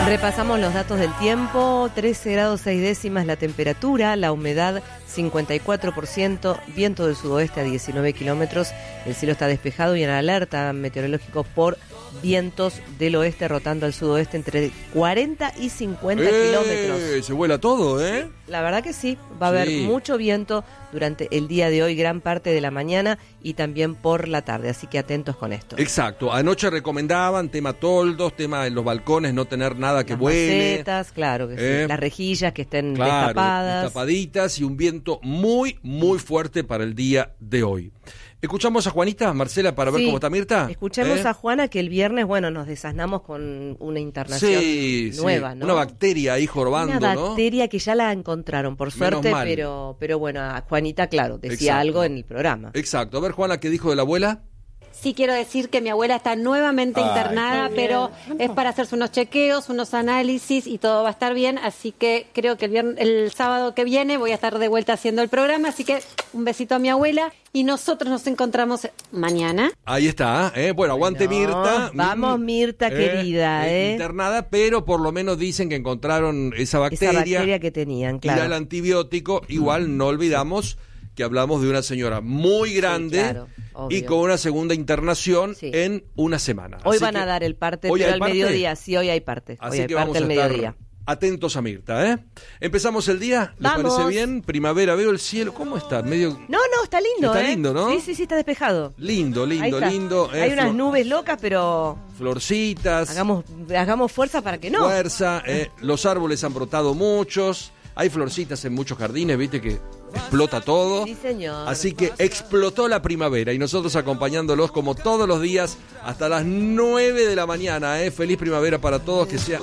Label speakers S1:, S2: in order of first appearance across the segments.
S1: Repasamos los datos del tiempo. 13 grados 6 décimas la temperatura, la humedad 54%, viento del sudoeste a 19 kilómetros. El cielo está despejado y en alerta meteorológico por vientos del oeste rotando al sudoeste entre 40 y 50 kilómetros.
S2: Se vuela todo, ¿eh?
S1: La verdad que sí, va a haber mucho viento durante el día de hoy, gran parte de la mañana y también por la tarde, así que atentos con esto.
S2: Exacto, anoche recomendaban tema toldos, tema en los balcones, no tener nada que vuele.
S1: Las macetas, claro que sí, las rejillas que estén destapadas.
S2: Destapaditas y un viento muy, muy fuerte para el día de hoy. ¿Escuchamos a Juanita, Marcela, para ver cómo está Mirta?
S1: Escuchemos a Juana, que el viernes, nos desasnamos con una internación nueva, ¿no?
S2: Una bacteria ahí jorbando,
S1: ¿no? Una bacteria que ya la encontraron, por suerte, pero bueno, a Juanita, claro, decía algo en el programa.
S2: Exacto. A ver, Juana, ¿qué dijo de la abuela?
S3: Sí, quiero decir que mi abuela está nuevamente internada, pero es para hacerse unos chequeos, unos análisis y todo va a estar bien, así que creo que el sábado que viene voy a estar de vuelta haciendo el programa, así que un besito a mi abuela y nosotros nos encontramos mañana.
S2: Ahí está, Bueno, aguante Mirta.
S1: Vamos Mirta, querida,
S2: internada, pero por lo menos dicen que encontraron esa bacteria
S1: que tenían, claro.
S2: Y el antibiótico, igual no olvidamos que hablamos de una señora muy grande y con una segunda internación en una semana.
S1: Hoy van a dar el parte, pero al mediodía. Sí, hoy hay parte.
S2: Así
S1: hoy
S2: que
S1: hay
S2: vamos
S1: parte
S2: a
S1: al
S2: estar
S1: mediodía.
S2: Atentos a Mirta, ¿Empezamos el día? ¿Les parece bien? Primavera, veo el cielo. ¿Cómo está? Medio...
S1: No, está lindo,
S2: Está lindo, ¿no?
S1: Sí, está despejado.
S2: Lindo.
S1: Hay unas nubes locas, pero...
S2: Florcitas.
S1: Hagamos fuerza para que no.
S2: Fuerza, los árboles han brotado muchos. Hay florcitas en muchos jardines, viste que explota todo.
S1: Sí, señor.
S2: Así que explotó la primavera y nosotros acompañándolos como todos los días hasta las 9 de la mañana. Feliz primavera para todos, que sea...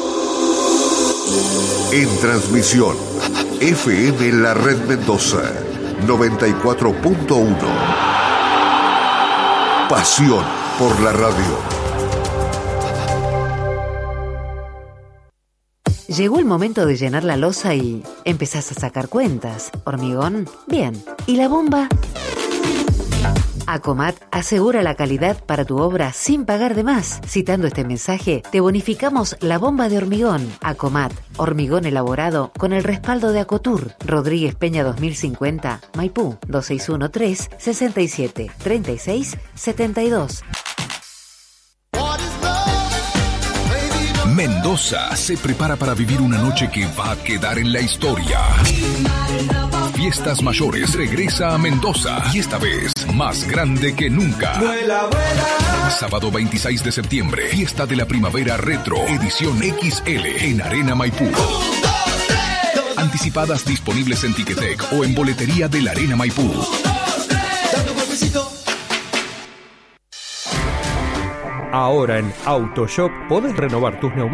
S4: En transmisión, FM La Red Mendoza, 94.1. Pasión por la radio.
S5: Llegó el momento de llenar la loza y empezás a sacar cuentas. ¿Hormigón? Bien. ¿Y la bomba? Acomat asegura la calidad para tu obra sin pagar de más. Citando este mensaje, te bonificamos la bomba de hormigón. Acomat, hormigón elaborado con el respaldo de Acotur. Rodríguez Peña 2050, Maipú, 2613-673672.
S6: Mendoza se prepara para vivir una noche que va a quedar en la historia. Fiestas Mayores regresa a Mendoza y esta vez más grande que nunca.
S7: Vuela, vuela.
S6: Sábado 26 de septiembre, Fiesta de la Primavera Retro, edición XL en Arena Maipú. Anticipadas disponibles en Ticketek o en boletería de la Arena Maipú.
S8: Ahora en AutoShop podés renovar tus neumáticos